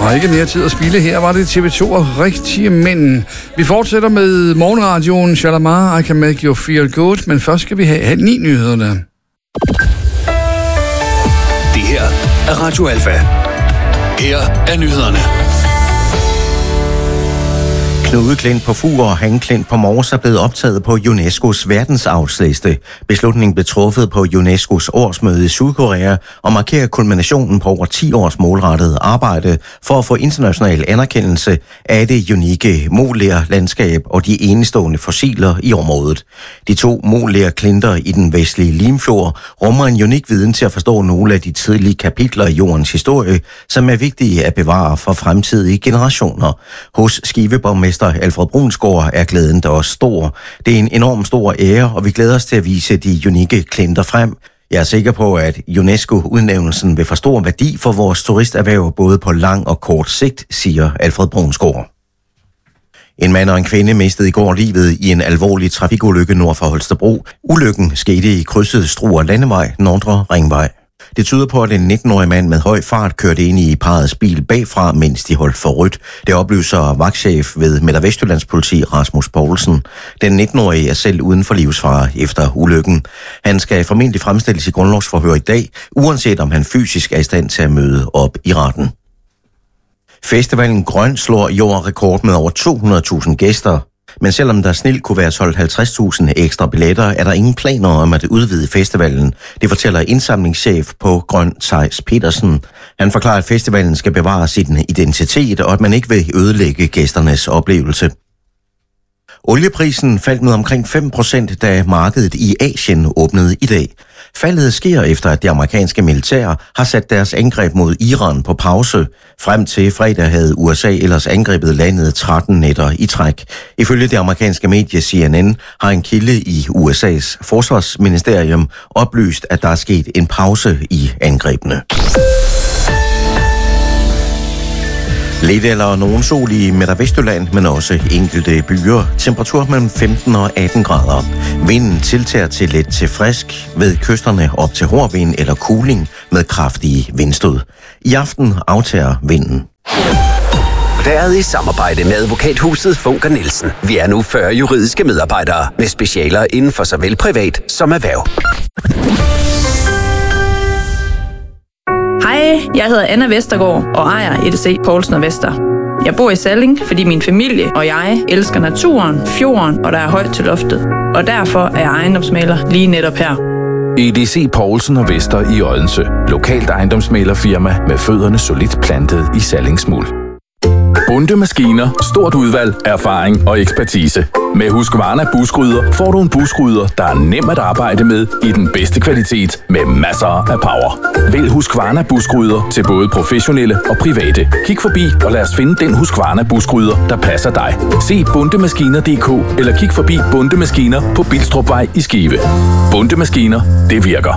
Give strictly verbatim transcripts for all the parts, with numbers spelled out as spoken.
Og ikke mere tid at spille. Her var det T V to og Rigtige Mænd. Vi fortsætter med morgenradioen Shalamar, I Can Make You Feel Good, men først skal vi have halv ni nyhederne. Det her er Radio Alfa. Her er nyhederne. Knude Klint på Fur og Han Klint på Mors er blevet optaget på UNESCO's verdensarvsliste. Beslutningen blev truffet på UNESCO's årsmøde i Sydkorea og markerer kulminationen på over ti års målrettet arbejde for at få international anerkendelse af det unikke Moler-landskab og de enestående fossiler i området. De to Moler-klinter i den vestlige Limfjord rummer en unik viden til at forstå nogle af de tidlige kapitler i jordens historie, som er vigtige at bevare for fremtidige generationer. Hos Skive-borgmester Alfred Brunsgaard er glæden da også stor. Det er en enorm stor ære, og vi glæder os til at vise de unikke klinter frem. Jeg er sikker på, at UNESCO-udnævnelsen vil få stor værdi for vores turisterhverv både på lang og kort sigt, siger Alfred Brunsgaard. En mand og en kvinde mistede i går livet i en alvorlig trafikulykke nord for Holstebro. Ulykken skete i krydset Struer Landevej, Nordre Ringvej. Det tyder på, at en nitten-årig mand med høj fart kørte ind i parrets bil bagfra, mens de holdt for rødt. Det oplyser vagtchef ved Midt- og Vestjyllands politi Rasmus Poulsen. Den nitten-årige er selv uden for livsfare efter ulykken. Han skal formentlig fremstilles i grundlovsforhør i dag, uanset om han fysisk er i stand til at møde op i retten. Festivalen Grøn slår i år rekord med over to hundrede tusind gæster. Men selvom der snilt kunne være solgt halvtreds tusind ekstra billetter, er der ingen planer om at udvide festivalen. Det fortæller indsamlingschef på Grøn, Theis Petersen. Han forklarer, at festivalen skal bevare sin identitet, og at man ikke vil ødelægge gæsternes oplevelse. Olieprisen faldt med omkring fem procent, da markedet i Asien åbnede i dag. Faldet sker efter, at det amerikanske militær har sat deres angreb mod Iran på pause. Frem til fredag havde U S A ellers angrebet landet tretten nætter i træk. Ifølge det amerikanske medie C N N har en kilde i U S A's forsvarsministerium oplyst, at der er sket en pause i angrebene. Lidt eller nogen sol i Midt- og Vestjylland, men også enkelte byer. Temperatur mellem femten og atten grader. Vinden tiltager til let til frisk, ved kysterne op til hård vind eller kuling med kraftige vindstød. I aften aftager vinden. Været i samarbejde med advokathuset Funker Nielsen. Vi er nu fyrre juridiske medarbejdere med specialer inden for såvel privat som erhverv. Hej, jeg hedder Anna Vestergaard og ejer E D C Poulsen og Vester. Jeg bor i Salling, fordi min familie og jeg elsker naturen, fjorden og der er højt til loftet. Og derfor er jeg ejendomsmægler lige netop her. E D C Poulsen og Vester i Odense. Lokalt ejendomsmæglerfirma med fødderne solidt plantet i Sallingsmuld. Bunde Maskiner, stort udvalg, erfaring og ekspertise. Med Husqvarna busgryder får du en busgryder, der er nem at arbejde med i den bedste kvalitet med masser af power. Vælg Husqvarna busgryder til både professionelle og private. Kig forbi og lad os finde den Husqvarna busgryder, der passer dig. Se bundemaskiner punktum d k eller kig forbi Bunde Maskiner på Bilstrupvej i Skive. Bunde Maskiner, det virker.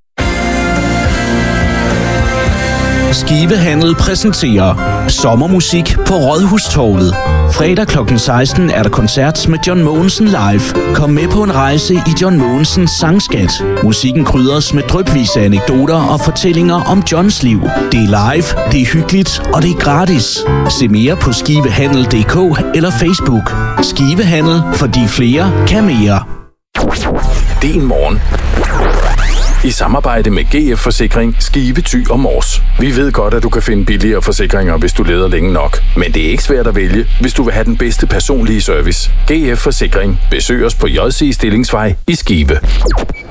Skive Handel præsenterer sommermusik på Rådhustorvet. Fredag klokken seksten er der koncert med John Mogensen live. Kom med på en rejse i John Mogensens sangskat. Musikken krydres med drypvise anekdoter og fortællinger om Johns liv. Det er live, det er hyggeligt og det er gratis. Se mere på skivehandel punktum d k eller Facebook. Skive Handel, fordi flere kan mere. Din morgen. I samarbejde med G F Forsikring, Skive, Thy og Mors. Vi ved godt, at du kan finde billigere forsikringer, hvis du leder længe nok. Men det er ikke svært at vælge, hvis du vil have den bedste personlige service. G F Forsikring. Besøg os på J C Stillingsvej i Skive.